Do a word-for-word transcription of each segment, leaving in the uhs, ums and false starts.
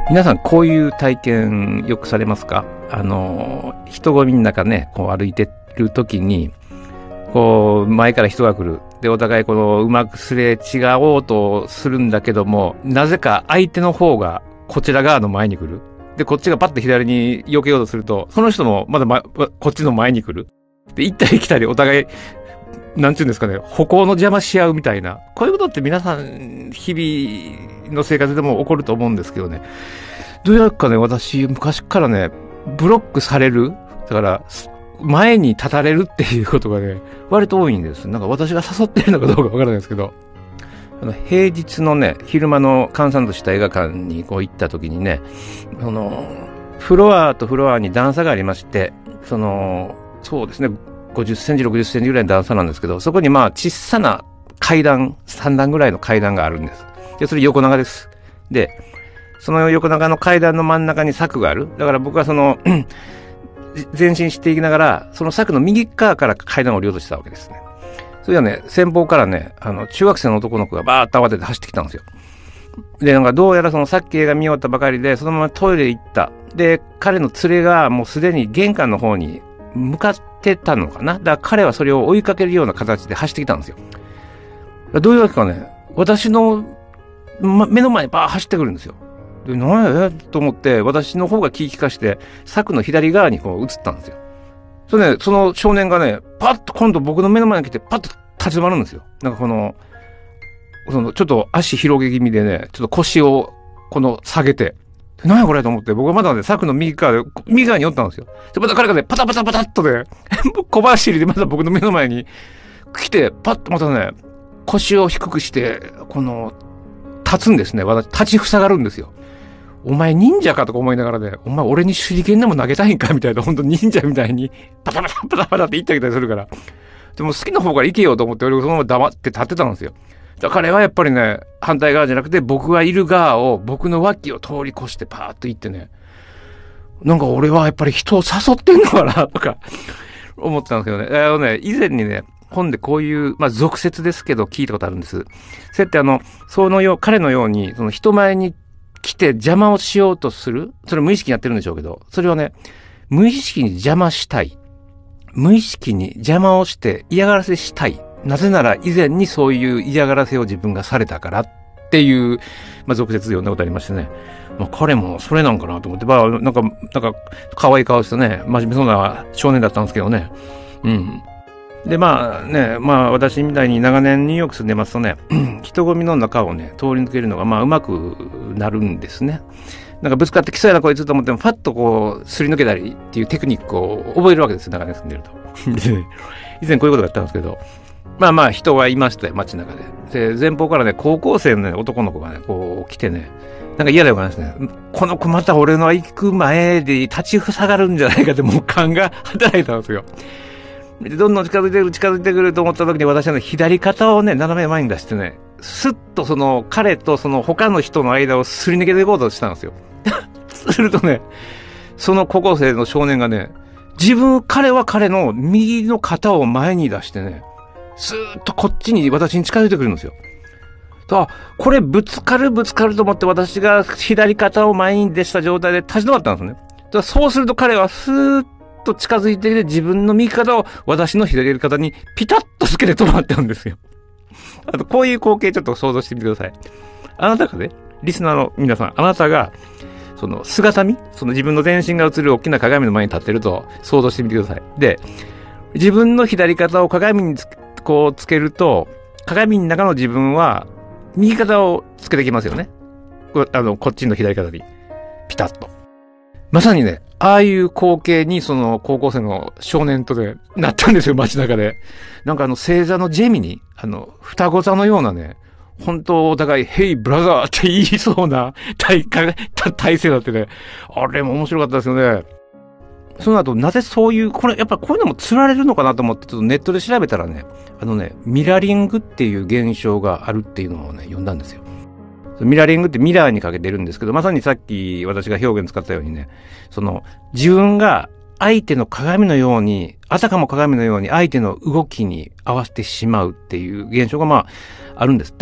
皆さんこういう体験よくされますか？あの、人混みの中ね、こう歩いてる時に、こう前から人が来る。で、お互いこのうまくすれ違おうとするんだけども、なぜか相手の方がこちら側の前に来る。で、こっちがパッと左に避けようとすると、その人もまだ、ま、こっちの前に来る。で、行ったり来たりお互い、なんていうんですかね、歩行の邪魔し合うみたいな。こういうことって皆さん、日々の生活でも起こると思うんですけどね。どうやらかね、私、昔からね、ブロックされる。だから、前に立たれるっていうことがね、割と多いんです。なんか私が誘ってるのかどうかわからないですけど、あの平日のね、昼間の閑散とした映画館にこう行った時にね、あの、フロアとフロアに段差がありまして、その、そうですね、ごじゅっセンチ、ろくじゅっセンチぐらいの段差なんですけど、そこにまあ小さな階段、さん段ぐらいの階段があるんです。で、それ横長です。で、その横長の階段の真ん中に柵がある。だから僕はその、前進していきながら、その柵の右側から階段を降りようとしたわけですね。それはね、先方からね、あの、中学生の男の子がバーッと慌てて走ってきたんですよ。で、なんかどうやらそのさっき映画見終わったばかりで、そのままトイレ行った。で、彼の連れがもうすでに玄関の方に向かってたのかな。だから彼はそれを追いかけるような形で走ってきたんですよ。どういうわけかね、私の、ま、目の前にバーッ走ってくるんですよ。で、何やと思って、私の方が気利かして、柵の左側にこう移ったんですよ。それね、その少年がね、パッと今度僕の目の前に来て、パッと立ち止まるんですよ。なんかこの、その、ちょっと足広げ気味でね、ちょっと腰を、この、下げて、何やこれと思って、僕はまだね、柵の右側で、右側に寄ったんですよ。で、また彼がね、パタパタパタっとね、小走りでまた僕の目の前に来て、パッとまたね、腰を低くして、この、立つんですね。私、立ちふさがるんですよ。お前忍者かとか思いながらね、お前俺に手裏剣でも投げたいんかみたいな、ほんと忍者みたいに、パタパタパタパタって言ってきたりするから。でも好きな方から行けようと思って、俺そのまま黙って立ってたんですよ。だから彼はやっぱりね、反対側じゃなくて、僕がいる側を、僕の脇を通り越してパーッと行ってね、なんか俺はやっぱり人を誘ってんのかな、とか、思ってたんですけどね。あのね、以前にね、本でこういう、まあ、俗説ですけど聞いたことあるんです。そうやってあの、そのよう、彼のように、その人前に来て邪魔をしようとする。それ無意識にやってるんでしょうけど、それをね、無意識に邪魔したい。無意識に邪魔をして嫌がらせしたい。なぜなら以前にそういう嫌がらせを自分がされたからっていう、まあ、俗説読んだことありましてね。まあ、彼もそれなんかなと思って、まあ、なんか、なんか、可愛い顔してね、真面目そうな少年だったんですけどね。うん。で、まあね、まあ私みたいに長年ニューヨーク住んでますとね、人混みの中をね、通り抜けるのがまあうまくなるんですね。なんかぶつかってきそうやなこいつと思っても、ファッとこう、すり抜けたりっていうテクニックを覚えるわけですよ、長年住んでると。以前こういうことがあったんですけど、まあまあ人はいましたよ、街中で。で、前方からね、高校生の、ね、男の子がね、こう来てね、なんか嫌だよかないですね。この子また俺の行く前で立ちふさがるんじゃないかってもう勘が働いたんですよ。で、どんどん近づいてくる、近づいてくると思った時に私はね、左肩をね、斜め前に出してね、スッとその彼とその他の人の間をすり抜けていこうとしたんですよ。するとね、その高校生の少年がね、自分、彼は彼の右の肩を前に出してね、スーッとこっちに私に近づいてくるんですよ。あ、これぶつかるぶつかると思って私が左肩を前に出した状態で立ち止まったんですね。だそうすると彼はスーッと近づいてきて自分の右肩を私の左肩にピタッとつけて止まってるんですよ。あとこういう光景ちょっと想像してみてください。あなたがね、リスナーの皆さん、あなたがその姿見、その自分の全身が映る大きな鏡の前に立ってると想像してみてください。で、自分の左肩を鏡につこうつけると、鏡の中の自分は右肩をつけてきますよね。あの、こっちの左肩に。ピタッと。まさにね、ああいう光景にその高校生の少年とでなったんですよ、街中で。なんかあの星座のジェミニ、あの、双子座のようなね、本当お互い、ヘイブラザーって言いそうな体感、体勢だってね、あれも面白かったですよね。その後、なぜそういう、これ、やっぱこういうのも釣られるのかなと思って、ちょっとネットで調べたらね、あのね、ミラリングっていう現象があるっていうのをね、読んだんですよ。ミラリングってミラーにかけてるんですけど、まさにさっき私が表現使ったようにね、その、自分が相手の鏡のように、あたかも鏡のように相手の動きに合わせてしまうっていう現象がまあ、あるんですって。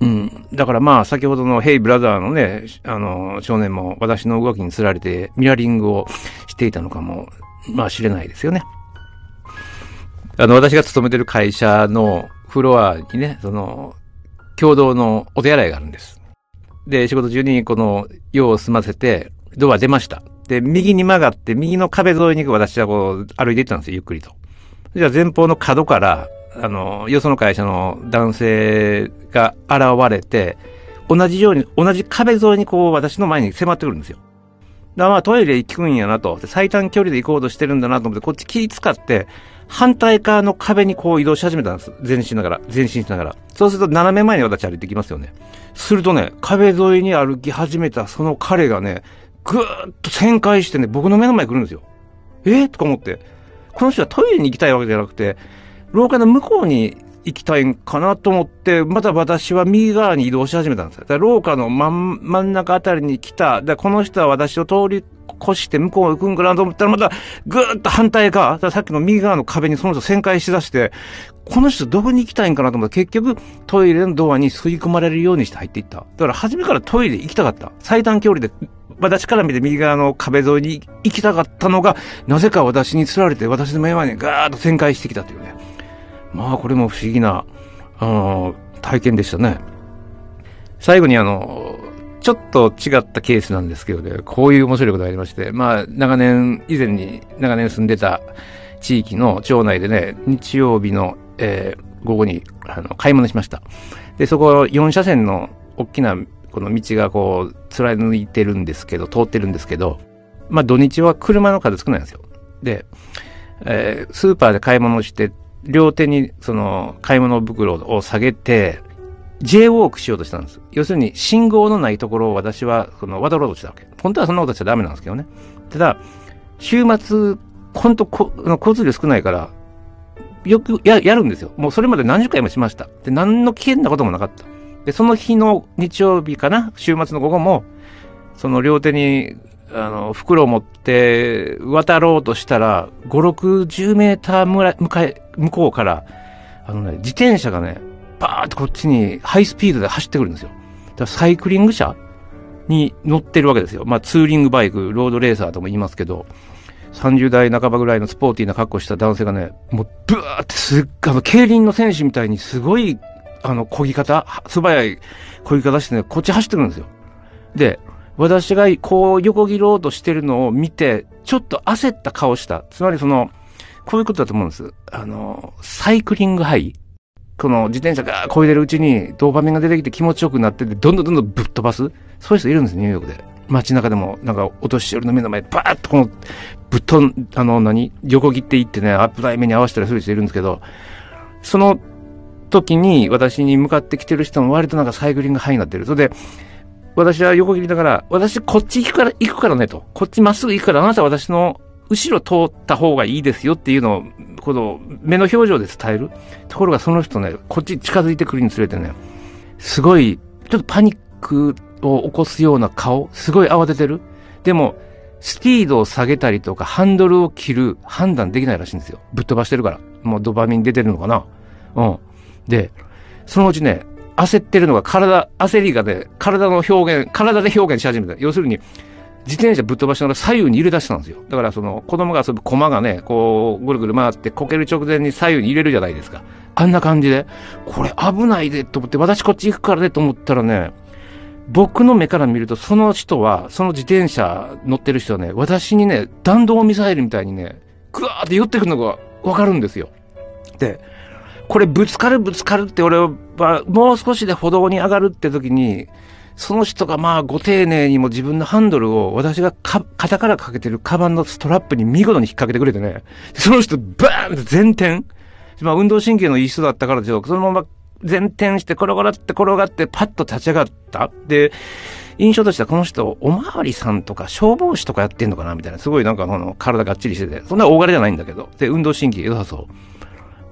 うん。だからまあ、先ほどのヘイブラザーのね、あの、少年も私の動きにつられてミラーリングをしていたのかも、まあ知れないですよね。あの、私が勤めてる会社のフロアにね、その、共同のお手洗いがあるんです。で、仕事中にこの、用を済ませて、ドア出ました。で、右に曲がって、右の壁沿いに私はこう、歩いていったんですよ、ゆっくりと。じゃあ前方の角から、あの、よその会社の男性が現れて、同じように、同じ壁沿いにこう、私の前に迫ってくるんですよ。だからまあトイレ行くんやなと、最短距離で行こうとしてるんだなと思って、こっち気使って、反対側の壁にこう移動し始めたんです。前進しながら、前進しながら。そうすると斜め前に私歩いてきますよね。するとね、壁沿いに歩き始めたその彼がね、ぐーっと旋回してね、僕の目の前に来るんですよ。えー、とか思って。この人はトイレに行きたいわけじゃなくて、廊下の向こうに行きたいんかなと思って、また私は右側に移動し始めたんですよ。だから廊下の真ん、真ん中あたりに来た。だこの人は私を通り越して向こう行くんかなと思ったら、またぐーっと反対側、さっきの右側の壁にその人旋回しだして、この人どこに行きたいんかなと思ったら、結局トイレのドアに吸い込まれるようにして入っていった。だから初めからトイレ行きたかった。最短距離で、私から見て右側の壁沿いに行きたかったのが、なぜか私に釣られて私の目の前にガーッと旋回してきたというね。まあこれも不思議な、あの、体験でしたね。最後にあの、ちょっと違ったケースなんですけどね、こういう面白いことがありまして、まあ長年、以前に長年住んでた地域の町内でね、日曜日の、えー、午後にあの買い物しました。で、そこよん車線の大きなこの道がこう貫いてるんですけど、通ってるんですけど、まあ土日は車の数少ないんですよ。で、えー、スーパーで買い物して、両手にその買い物袋を下げて J ウォークしようとしたんです。要するに信号のないところを私はその渡ろうとしたわけ。本当はそんなことしちゃダメなんですけどね。ただ週末本当こ交通量少ないからよく や, やるんですよ。もうそれまで何十回もしました。で何の危険なこともなかった。でその日の日曜日かな、週末の午後もその両手にあの、袋を持って渡ろうとしたら、ご、ろくじゅうメーターむら向かい、向こうから、あのね、自転車がね、バーッとこっちにハイスピードで走ってくるんですよ。だからサイクリング車に乗ってるわけですよ。まあツーリングバイク、ロードレーサーとも言いますけど、さんじゅう代半ばぐらいのスポーティーな格好した男性がね、もうブワーってすっ、あの、競輪の選手みたいにすごい、あの、漕ぎ方、素早い漕ぎ方してね、こっち走ってくるんですよ。で、私がこう横切ろうとしてるのを見て、ちょっと焦った顔した。つまりその、こういうことだと思うんです。あの、サイクリングハイ。この自転車が漕いでるうちにドーパミンが出てきて気持ちよくなってて、どんどんどんどんぶっ飛ばす。そういう人いるんです、ニューヨークで。街中でも、なんか、お年寄りの目の前でバーッとこの、ぶっ飛ん、あの、何横切っていってね、危ない目に合わせたりする人いるんですけど、その時に私に向かってきてる人も割となんかサイクリングハイになってる。それで、私は横切りながら、私こっち行くから、行くからねと。こっちまっすぐ行くから、あなたは私の後ろ通った方がいいですよっていうのを、この目の表情で伝える。ところがその人ね、こっち近づいてくるにつれてね、すごい、ちょっとパニックを起こすような顔、すごい慌ててる。でも、スピードを下げたりとか、ハンドルを切る判断できないらしいんですよ。ぶっ飛ばしてるから。もうドパミン出てるのかな。うん。で、そのうちね、焦ってるのが体、焦りがね、体の表現、体で表現し始めた。要するに、自転車ぶっ飛ばしながら左右に入れ出したんですよ。だからその、子供が遊ぶ駒がね、こう、ぐるぐる回ってこける直前に左右に入れるじゃないですか。あんな感じで、これ危ないでと思って、私こっち行くからねと思ったらね、僕の目から見ると、その人は、その自転車乗ってる人はね、私にね、弾道ミサイルみたいにね、ぐわーって寄ってくるのがわかるんですよ。で、これぶつかるぶつかるって俺はもう少しで歩道に上がるって時に、その人がまあご丁寧にも自分のハンドルを私がか肩からかけてるカバンのストラップに見事に引っ掛けてくれてね、その人バーンって前転。まあ運動神経のいい人だったからでしょう。そのまま前転して転がって転がってパッと立ち上がった。で、印象としてはこの人おまわりさんとか消防士とかやってんのかなみたいな。すごいなんかこの体がっちりしてて、そんな大柄じゃないんだけど。で、運動神経良さそう。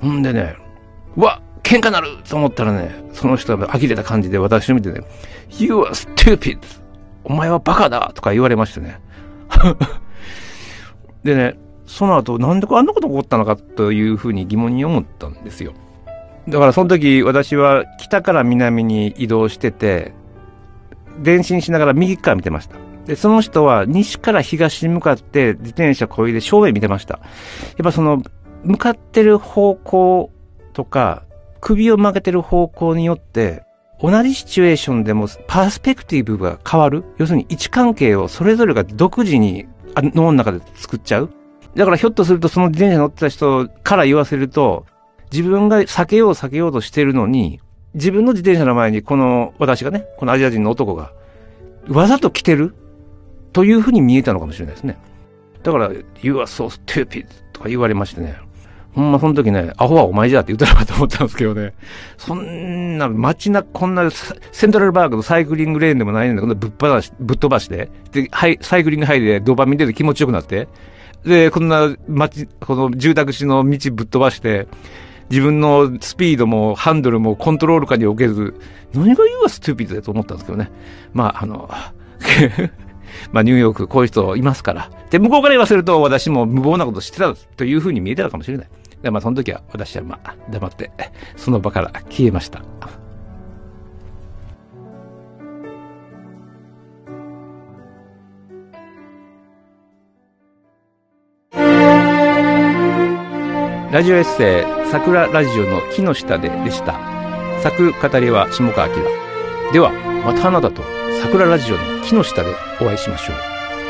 ほんでね、うわ喧嘩なると思ったらね、その人が呆れた感じで私を見てね、You are stupid! お前はバカだとか言われましてね。でね、その後なんであんなこと起こったのかというふうに疑問に思ったんですよ。 だからその時私は北から南に移動してて、前進しながら右側見てました。で、その人は西から東に向かって自転車こいで正面見てました。やっぱその向かってる方向とか首を曲げてる方向によって同じシチュエーションでもパースペクティブが変わる。要するに位置関係をそれぞれが独自に脳の中で作っちゃう。だからひょっとするとその自転車乗ってた人から言わせると、自分が避けよう避けようとしてるのに、自分の自転車の前にこの私がね、このアジア人の男がわざと来てるというふうに見えたのかもしれないですね。だから、You are so stupid とか言われましてね。ほんまその時ね、アホはお前じゃって言ったのかと思ったんですけどね。そんな街な、こんなセントラルバーグのサイクリングレーンでもないんだけど、ぶっ放し、ぶっ飛ばして、で、はい、サイクリングハイでドーパミン出て気持ちよくなって、で、こんな街、この住宅地の道ぶっ飛ばして、自分のスピードもハンドルもコントロール下に置けず、何が言うはストゥーピッドだと思ったんですけどね。まあ、あの、まあ、ニューヨークこういう人いますから。で、向こうから言わせると私も無謀なことしてたというふうに見えてたかもしれない。で、まあ、その時は私はまあ、黙って、その場から消えました。ラジオエッセイ、桜ラジオの木の下ででした。作語りは下川明。では、またあなたと桜ラジオの木の下でお会いしましょう。